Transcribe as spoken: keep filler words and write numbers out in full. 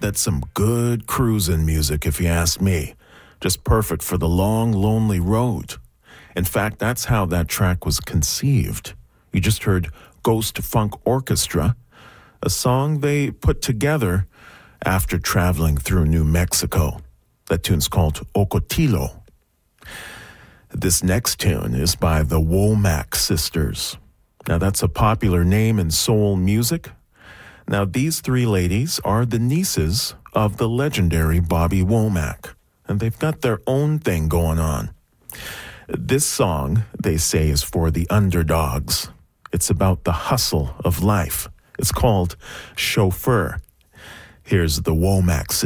That's some good cruising music, if you ask me. Just perfect for the long, lonely road. In fact, that's how that track was conceived. You just heard Ghost Funk Orchestra, a song they put together after traveling through New Mexico. That tune's called Ocotillo. This next tune is by the Womack Sisters. Now, that's a popular name in soul music. Now, these three ladies are the nieces of the legendary Bobby Womack, and they've got their own thing going on. This song, they say, is for the underdogs. It's about the hustle of life. It's called Chauffeur. Here's the Womack Sisters.